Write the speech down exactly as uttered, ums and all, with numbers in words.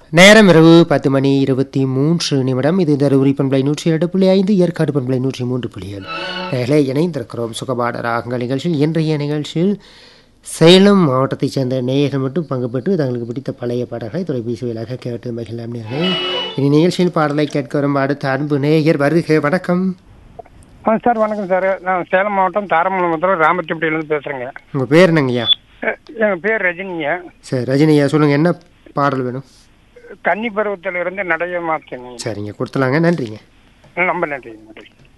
நேரம் இரவு பத்து மணி இருபத்தி மூன்று நிமிடம். இது தருமபுரி பண்பலை நூற்றி இரண்டு புள்ளி ஐந்து, ஏற்காடு பண்பலை நூற்றி மூன்று புள்ளி ஏழு. நேரலை இணைந்திருக்கிறோம் சுகபாட ராகங்கள் நிகழ்ச்சியில். இன்றைய நிகழ்ச்சியில் சேலம் மாவட்டத்தைச் சேர்ந்த நேயர்கள் மட்டும் பங்கு பெற்று தங்களுக்கு பிடித்த பழைய பாடல்களை தொலைபேசி வழியாக கேட்டு மகிழலாம். நேயர்களே, இனி நிகழ்ச்சியில் பாடலை கேட்க வரும் அடுத்த அன்பு நேயர் வருக. வணக்கம். ஆ சார், வணக்கம் சார். நான் சேலம் மாவட்டம் தாரமங்கலம் ராமத்திப்பட்டியிலேருந்து பேசுகிறேங்க. உங்கள் பேர் என்னங்கய்யா? எங்கள் பேர் ரஜினிங்க. சரி ரஜினியா, சொல்லுங்கள், என்ன பாடல் வேணும்? கன்னி பருவத்தில் இருந்து நடைய மாற்றேங்க. சரிங்க, கொடுத்துலாங்க. நன்றிங்க. ரொம்ப நன்றி நன்றி